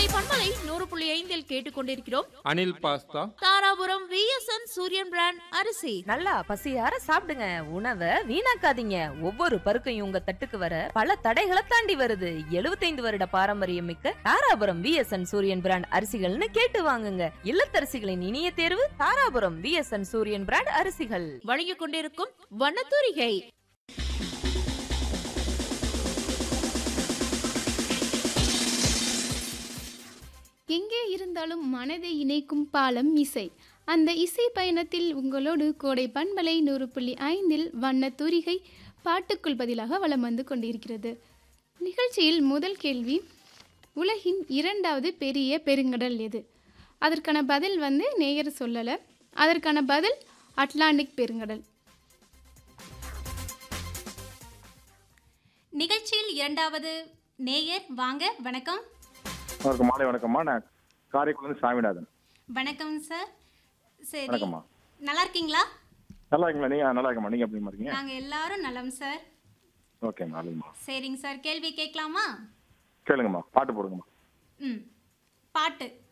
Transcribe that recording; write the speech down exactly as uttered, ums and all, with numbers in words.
கோடை பண்பலை நூறு புள்ளி ஐந்தில் கேட்டுக்கொண்டிருக்கிறோம். அனில் பாஸ்தா தாராபுரம் விஎஸ்என் சூரியன் பிராண்ட் அரிசி. நல்லா பசியார சாப்பிடுங்க, உணவை வீணாக்காதீங்க. ஒவ்வொரு பருக்கையும் உங்க தட்டுக்கு வர பல தடைகளை தாண்டி வருது. எழுபத்தைந்து வருட பாரம்பரியம் மிக்க தாராபுரம் விஎஸ்என் சூரியன் பிராண்ட் அரிசிகள்னு கேட்டு வாங்குங்க. இல்லத்தரசிகளின் இனிய தேர்வு தாராபுரம் விஎஸ்என் சூரியன் பிராண்ட் அரிசிகள். வழங்கிக் கொண்டிருக்கும் வண்ணத்தூரிகை. எங்கே இருந்தாலும் மனதை இணைக்கும் பாலம் இசை. அந்த இசை பயணத்தில் உங்களோடு கோடை பண்பலை நூறு புள்ளி ஐந்தில் வண்ண தூரிகை பாட்டுக்குள் பதிலாக வலம் வந்து கொண்டிருக்கிறது. நிகழ்ச்சியில் முதல் கேள்வி, உலகின் இரண்டாவது பெரிய பெருங்கடல் எது? அதற்கான பதில் வந்து நேயர் சொல்லலை. அதற்கான பதில் அட்லாண்டிக் பெருங்கடல். நிகழ்ச்சியில் இரண்டாவது நேயர் வாங்க. வணக்கம். வணக்கம், மாலை வணக்கம்மா. நான் காரைக்குடிலிருந்து சாமிநாதன். வணக்கம் சார். சரி, வணக்கம்மா. நல்லா இருக்கீங்களா? நல்லா இருக்கீங்களா? நீங்க நல்லா இருக்கமா? நீங்க எப்படி இருக்கீங்க? நாங்க எல்லாரும் நலம் சார். ஓகே, நல்லதுமா. சரிங்க சார், கேள்வி கேட்கலாமா? கேளுங்கம்மா, பாட்டு போடுங்கம்மா. ம், பாட்டு